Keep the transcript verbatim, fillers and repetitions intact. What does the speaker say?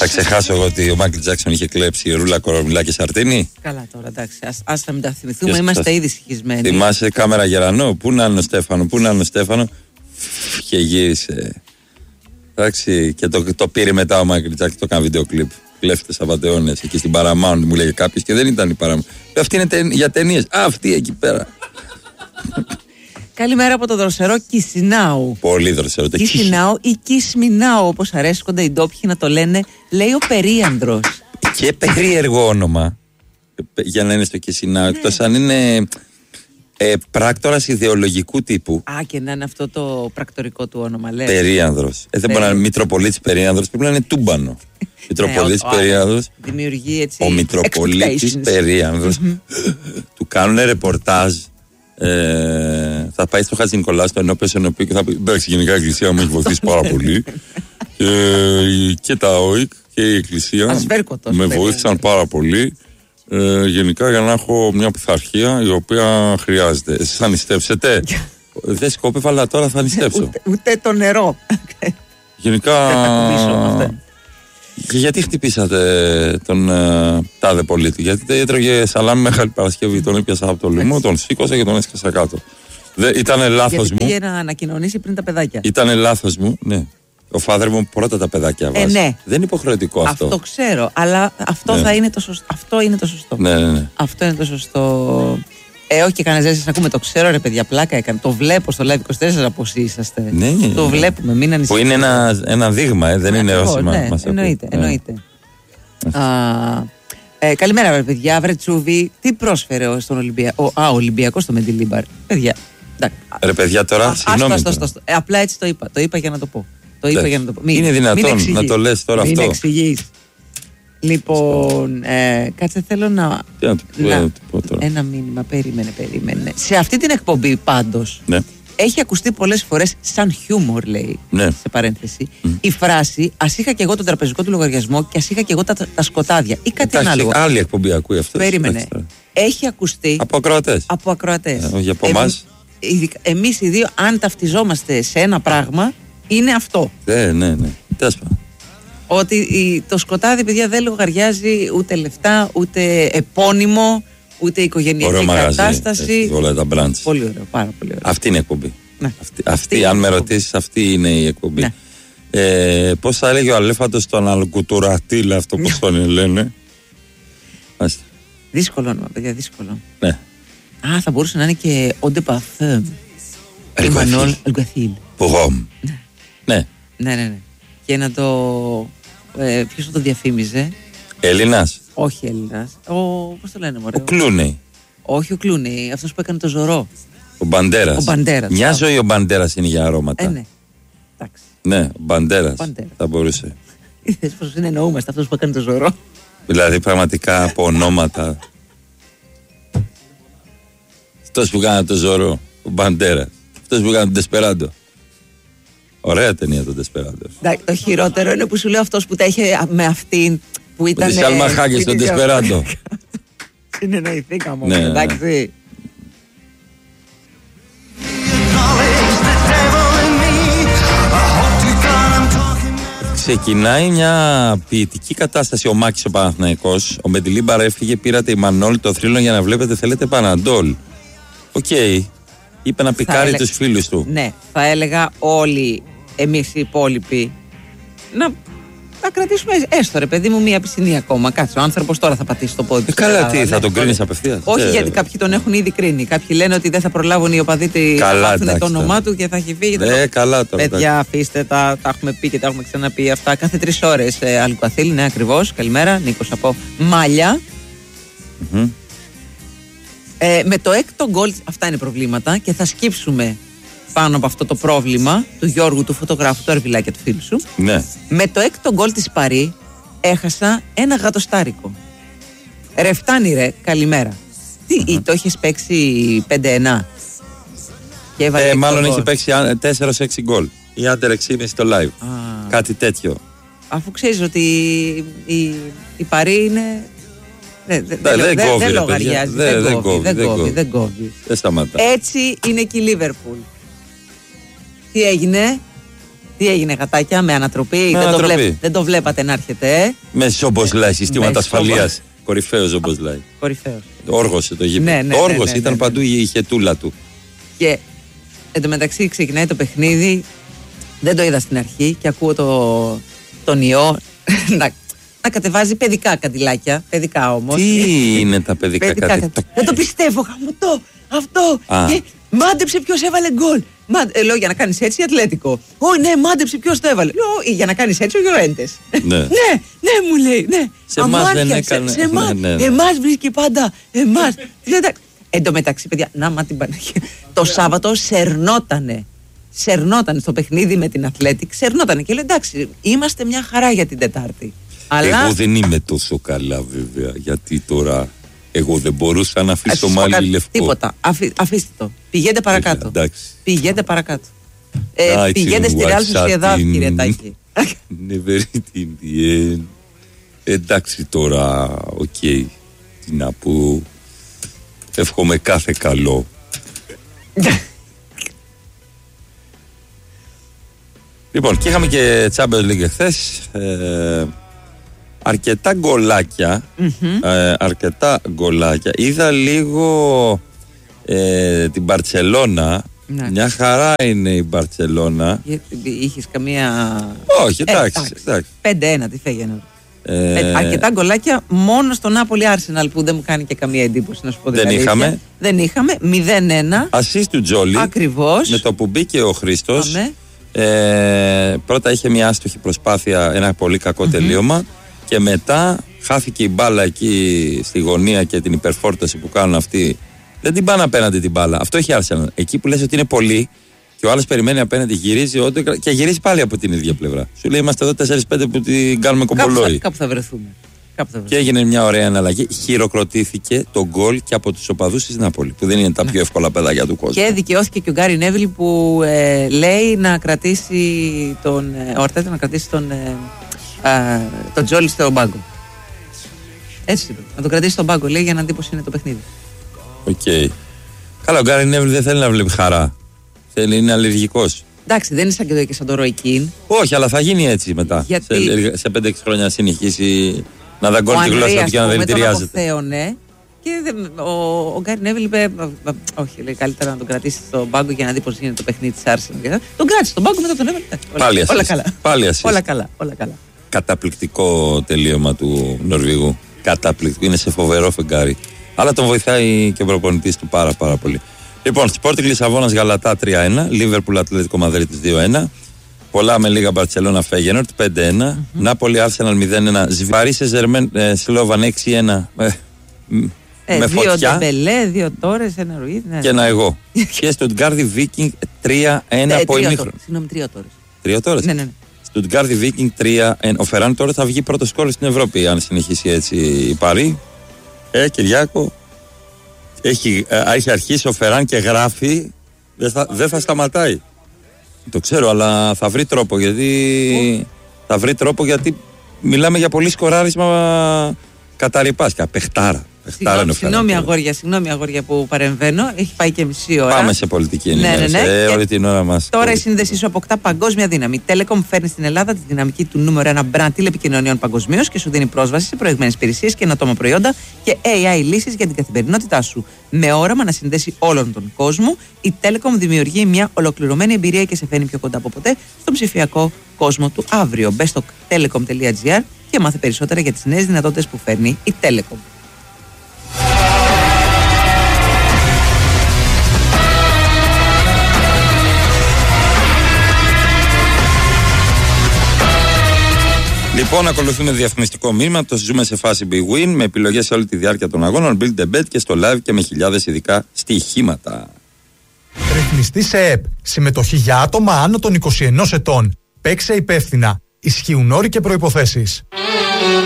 Θα ξεχάσω εγώ ότι ο Μάικλ Τζάκσον είχε κλέψει ρούλα, κορομιλά και σαρτίνι. Καλά τώρα, εντάξει. Ας θα μην τα θυμηθούμε, είμαστε σας... ήδη συγχυσμένοι. Θυμάσαι κάμερα Γερανό, πού να είναι ο Στέφανο, πού να είναι ο Στέφανο. Και γύρισε. Εντάξει, και το, το πήρε μετά ο Μάικλ Τζάκσον, το κάνει βίντεο κλιπ. Κλέφτες απατεώνες εκεί στην Paramount, μου λέγε κάποιος και δεν ήταν η Paramount. Αυτή είναι ται, για ταινίες. Α, αυτή εκεί πέρα. Καλημέρα από το δροσερό Κισινάου. Πολύ δροσερό. Κισινάου ή Κισμινάου, όπως αρέσκονται οι ντόπιοι να το λένε, λέει ο Περίανδρος. Και περίεργο όνομα για να είναι στο Κισινάου, ναι. Εκτός αν είναι ε, πράκτορας ιδεολογικού τύπου. Α, και να είναι αυτό το πρακτορικό του όνομα, λέει. Περίανδρος. Ε, δεν μπορεί να είναι Μητροπολίτης Περίανδρος, πρέπει να είναι Τούμπανο. Μητροπολίτης Περίανδρος. Δημιουργεί έτσι. Ο Μητροπολίτης Περίανδρος. Του κάνουν ρεπορτάζ. Ε, θα πάει στο Χατζη Νικολάου, στο ενώπιο ενώπιο και θα πει: εντάξει, γενικά η Εκκλησία μου έχει βοηθήσει πάρα πολύ. και, και τα ΟΙΚ και η Εκκλησία με βοήθησαν πάρα πολύ. Ε, γενικά για να έχω μια πειθαρχία η οποία χρειάζεται. Εσείς θα νηστέψετε? Δεν σκόπευα, αλλά τώρα θα νηστέψω. ούτε, ούτε το νερό. Γενικά. Και γιατί χτυπήσατε τον uh, τάδε πολίτη? Γιατί έτρωγε σαλάμι Μεγάλη Παρασκευή. Τον έπιασα από το λαιμό, τον σήκωσα και τον έσκασα κάτω. Ήτανε λάθος μου. Γιατί πήγε να ανακοινωνήσει πριν τα παιδάκια. Ήτανε λάθος μου, ναι. Ο φάδερ μου πρώτα τα παιδάκια βάζει. Ε, ναι. Δεν είναι υποχρεωτικό αυτό. Αυτό ξέρω, αλλά αυτό, ναι. θα είναι το σωστό. αυτό είναι το σωστό. Ναι, ναι, ναι. Αυτό είναι το σωστό. Ε, όχι και κανένα δεν σας ακούμε, το ξέρω ρε παιδιά, πλάκα έκανε. Το βλέπω στο Live είκοσι τέσσερα πώς είσαστε. Ναι, το ναι. βλέπουμε, μην ανησυχείτε. Που είναι ένα, ένα δείγμα, ε, δεν είναι όσοι ναι, μας εννοείται, ακούει. εννοείται. Α, ε, καλημέρα ρε παιδιά, βρε Τσούβι, τι πρόσφερε στον Ολυμπιακό? Α, ο Ολυμπιακός στο Μεντιλίμπαρ. Παιδιά, ρε παιδιά τώρα, συγγνώμη. Ε, απλά έτσι το είπα, το είπα για να το πω. Το είπα για να το πω. Μην, είναι δυνατόν μην να το λες τώρα μην αυτό? Μην εξηγείς. Λοιπόν, ε, κάτσε θέλω να... Τι να, το, να να το πω τώρα. Ένα μήνυμα, περίμενε, περίμενε. Σε αυτή την εκπομπή πάντως, ναι. έχει ακουστεί πολλές φορές σαν χιούμορ, λέει, ναι. σε παρένθεση, mm. η φράση «Ας είχα και εγώ τον τραπεζικό του λογαριασμό και ας είχα και εγώ τα, τα σκοτάδια» ή κάτι άλλο. Άλλη εκπομπή ακούει αυτό. Περίμενε. Έχει ακουστεί από ακροατές. Από ακροατές. Ε, όχι από εμάς. Εμείς οι δύο, αν ταυτιζόμαστε σε ένα πράγμα, είναι αυτό. Ναι, ναι, ναι. Τέσπα. Ότι το σκοτάδι, παιδιά, δεν λογαριάζει ούτε λεφτά, ούτε επώνυμο, ούτε οικογενειακή κατάσταση. Όλα τα branches. Πολύ ωραίο, πάρα πολύ ωραίο. Αυτή είναι η εκπομπή. Ναι. Αυτή, αυτή, αυτή αν με ρωτήσεις, αυτή είναι η εκπομπή. Ναι. Ε, πώς θα έλεγε ο Αλέφαντος στον Αλκουτουρατήλ, αυτό πώς τον λένε. Δύσκολο όνομα, παιδιά, δύσκολο. Ναι. Α, θα μπορούσε να είναι και Όντε Παθέμ. Εμμανουέλ Ελγκαθίλ. Πογόμ. Ναι. Ναι, ναι, ναι. Και να το. Ε, ποιος θα το διαφήμιζε? Έλληνας. Όχι Έλληνας. Ο. Πώς το λένε, μωρέ? Ο Κλούνεϊ. Όχι ο Κλούνεϊ, αυτός που έκανε το Ζωρό. Ο Μπαντέρας. Ο Μπαντέρας. Μια ζωή ο Μπαντέρας είναι για αρώματα. Ε, ναι. Εντάξει. Ναι, ο Μπαντέρας. Θα μπορούσε. Είδες πως συνεννοούμαστε, αυτός που έκανε το Ζωρό. Δηλαδή πραγματικά από ονόματα. Αυτός που έκανε το Ζωρό, ο Μπαντέρας. Αυτός που έκανε το Ντεσπεράντο. Ωραία ταινία το Ντεσπεράντο. Το χειρότερο είναι που σου λέω αυτός που τα είχε με αυτήν που ήταν. Τη Σάλμα Χάγε στον Ντεσπεράντο. Συνεννοηθήκαμε, ναι, εντάξει. Ξεκινάει μια ποιητική κατάσταση ο Μάκης ο Παναθηναϊκός. Ο Μεντιλίμπαρ έφυγε, πήρατε η Μανώλη το θρύλο για να βλέπετε, θέλετε Παναντόλ. Οκ. Okay. Είπε να πικάρει έλεγα... τους φίλους του. Ναι, θα έλεγα όλοι εμείς οι υπόλοιποι να, να κρατήσουμε έστω ρε παιδί μου μια πισινή ακόμα. Κάτσε, ο άνθρωπος τώρα θα πατήσει το πόδι του. Ε, καλά, τι, ναι, θα τον κρίνεις απευθείας? Όχι, ε, γιατί κάποιοι τον έχουν ήδη κρίνει. Κάποιοι λένε ότι δεν θα προλάβουν οι οπαδοί να μάθουν το όνομά του και θα έχει φύγει. Ε, καλά τώρα. Παιδιά, αφήστε τα, τα έχουμε πει και τα έχουμε ξαναπεί αυτά κάθε τρεις ώρες. Ε, Αλκουαθήλ, ναι, ακριβώς. Καλημέρα, Νίκος από Μάλια. Mm-hmm. Ε, με το έκτο γκολ, αυτά είναι προβλήματα και θα σκύψουμε πάνω από αυτό το πρόβλημα του Γιώργου, του φωτογράφου, του Αρβιλάκια, του φίλου σου. Ναι. Με το έκτο γκολ της Παρί έχασα ένα γατοστάρικο. Ρε φτάνει ρε, καλημέρα. Τι, mm-hmm. το έχεις παίξει πέντε ένα και έβαλε ε, μάλλον έχει παίξει τέσσερα έξι γκολ ή άντερ έξι στο live. Ah. Κάτι τέτοιο. Αφού ξέρεις ότι η, η, η Παρί είναι... Δεν δε, δε, δε, δε, δε λογαριάζει, δεν δε κόβει, δεν κόβει, δεν κόβει. Δεν σταματά. Έτσι είναι και η Λίβερπουλ. Τι έγινε, τι Τι έγινε, γατάκια, με ανατροπή? Με δεν, ανατροπή. Το βλέπ, δεν το βλέπατε να έρχεται, ε? Με ζόμποσλάι, συστήματα ασφαλείας. Κορυφαίο ζόμποσλάι. Κορυφαίο. Όργωσε το γήπεδο. Ναι, ναι, Όργωσε, ναι, ναι, ναι, ήταν ναι. παντού η ηχετούλα του. Και εντωμεταξύ ξεκινάει το παιχνίδι. Δεν το είδα στην αρχή και ακούω το, τον ιό να, να κατεβάζει παιδικά καντιλάκια. Παιδικά όμως. Τι είναι τα παιδικά, παιδικά καντιλάκια? Δεν το πιστεύω, χαμωτό. Αυτό. Α. Και μάντεψε ποιος έβαλε γκολ. Μα, ε, λέω για να κάνεις έτσι Ατλέτικο. Ω, ναι, μάντεψε ποιος το έβαλε. Λέω για να κάνεις έτσι ο Γιωρέντες. Ναι. ναι, ναι, μου λέει. Ναι. Σε εμάς δεν έκανε. Σε, σε εμάς, ναι, ναι, ναι. εμάς βρίσκει πάντα. Εμάς. Εν τω μεταξύ, παιδιά, να μα την Παναγία. Το Σάββατο σερνότανε. Σερνότανε στο παιχνίδι με την Ατλέτικ. Σερνότανε. Και λέει εντάξει, είμαστε μια χαρά για την Τετάρτη. Αλλά... Εγώ δεν είμαι τόσο καλά, βέβαια. Γιατί τώρα εγώ δεν μπορούσα να αφήσω μάλι λευκό. Τίποτα. Αφή, αφήστε το. Πηγαίνετε παρακάτω. Εντάξει. Πηγαίνετε παρακάτω. Ε, πηγαίνετε στη Ρεάλ Σοσιεδάδ, κύριε Τάκη. Never in the end. Εντάξει τώρα, οκ. Okay. Τι να πω. Εύχομαι κάθε καλό. Λοιπόν, και είχαμε και Champions League χθες. Ε, αρκετά γκολάκια. Mm-hmm. Ε, αρκετά γκολάκια. Είδα λίγο ε, την Μπαρτσελώνα. Ναι. Μια χαρά είναι η Μπαρτσελώνα. Είχες καμία... Όχι, εντάξει. εντάξει. πέντε ένα, τι φέγαινε. Ε, ε, αρκετά γκολάκια μόνο στο Νάπολη Arsenal που δεν μου κάνει και καμία εντύπωση, να σου πω. Δεν είχαμε. Δεν είχαμε. μηδέν ένα. Ασίστ του Τζόλι. Ακριβώς. Με το που μπήκε ο Χρήστος. Ε, πρώτα είχε μια άστοχη προσπάθεια, ένα πολύ κακό mm-hmm. τελείωμα. Και μετά χάθηκε η μπάλα εκεί στη γωνία και την υπερφόρτωση που κάνουν αυτοί. Δεν την πάνε απέναντι την μπάλα. Αυτό έχει Arsenal. Εκεί που λες ότι είναι πολύ και ο άλλος περιμένει απέναντι, γυρίζει ό, και γυρίζει πάλι από την ίδια πλευρά. Σου λέει είμαστε εδώ τέσσερα πέντε που την κάνουμε κομπολόι. Κάπου, κάπου θα βρεθούμε. Κάπου θα βρεθούμε. Και έγινε μια ωραία εναλλαγή. Χειροκροτήθηκε το γκολ και από τους οπαδούς της Νάπολη, που δεν είναι τα πιο εύκολα παιδάκια του κόσμου. Και δικαιώθηκε και ο Γκάρι Νέβιλ που ε, λέει να κρατήσει τον. Ε, ο Αρτέτα να κρατήσει τον. Ε, ε, τον Τζόλι στον πάγκο. Έτσι είπε. Να τον κρατήσει στον πάγκο, λέει, για να δει πώς είναι το παιχνίδι. Οκ. Okay. Καλά, ο Γκάρι Νέβιλ δεν θέλει να βλέπει χαρά. Θέλει, είναι αλλεργικός. Εντάξει, δεν είναι σαν και, και σαν το Roy Keane. Όχι, αλλά θα γίνει έτσι μετά. Γιατί... Σε, σε πέντε έξι χρόνια συνεχίσει να δαγκώνει τη γλώσσα του και να δηλητηριάζεται. Ο αποθέωνε και δεν, ο, ο Γκάρι Νέβιλ είπε, όχι, λέει καλύτερα να τον κρατήσει στον πάγκο για να δει πώς γίνεται το παιχνίδι της Arsenal. Τον κράτησε στον πάγκο, μετά τον έβαλε. Πάλι όλα, καλά. Πάλι όλα καλά. Όλα καλά. Καταπληκτικό τελείωμα του Νορβηγού. Καταπληκτικό. Είναι σε φοβερό φεγγάρι. Αλλά τον βοηθάει και ο προπονητής του πάρα πάρα πολύ. Λοιπόν, Sporting Λισαβόνας Γαλατά τρία ένα, Liverpool Ατλέτικο Μαδρίτης δύο ένα, πολλά με λίγα Μπαρτσελώνα Φέγενορτ πέντε ένα, mm-hmm. Νάπολη Arsenal μηδέν ένα, Ζιβαρί Σεζερμέν Σλόβαν έξι ένα, ε, ε, με δύο φωτιά. Δύο Ντεμπελέ, δύο Τόρες, ένα Ρουίδ. Ναι. Και ένα εγώ. Και Στουτγκάρδι Βίκινγκ τρία ένα από ημίχρονο. Συγγνώμη, τρία Τόρες. Τρία Τόρες. Ναι, ναι, ναι. Στουτγκάρδι Βίκινγκ τρία ένα. Ο Φεράν τώρα θα βγει πρώτο σκόρ στην Ευρώπη, αν συνεχίσει έτσι η Παρί. Ε, Κυριάκο. Έχει, έχει αρχίσει ο Φεράν και γράφει, δεν θα, δεν θα σταματάει. Το ξέρω, αλλά θα βρει τρόπο, γιατί θα βρει τρόπο γιατί μιλάμε για πολύ σκοράρισμα καταρρυπάσκα. Παιχτάρα. Συγγνώμη, συγγνώμη αγόρια, συγγνώμη αγόρια που παρεμβαίνω. Έχει πάει και μισή ώρα. Πάμε σε πολιτική ενημέρωση. Ναι, ναι, ναι. Ε, όλη την ώρα μας. Τώρα η σύνδεσή σου αποκτά παγκόσμια δύναμη. Η Telecom φέρνει στην Ελλάδα τη δυναμική του νούμερο ένα μπραντ τηλεπικοινωνιών παγκοσμίως και σου δίνει πρόσβαση σε προηγμένες υπηρεσίες και ενωτόμα προϊόντα και έι άι λύσεις για την καθημερινότητά σου. Με όραμα να συνδέσει όλον τον κόσμο, η Telecom δημιουργεί μια ολοκληρωμένη εμπειρία και σε φέρνει πιο κοντά από ποτέ στον ψηφιακό κόσμο του αύριο. Μπες στο telecom τελεία τζι άρ και μάθε περισσότερα για τις νέες δυνατότητες που φέρνει η Telecom. Λοιπόν, ακολουθούμε διαφημιστικό μήνυμα. Το ζούμε σε φάση Big Win με επιλογές σε όλη τη διάρκεια των αγώνων. Build the bet και στο live και με χιλιάδες ειδικά στοιχήματα. Ρυθμιστή σε ΕΠ. Συμμετοχή για άτομα άνω των είκοσι ενός ετών. Παίξε υπεύθυνα. Ισχύουν όροι και προϋποθέσεις.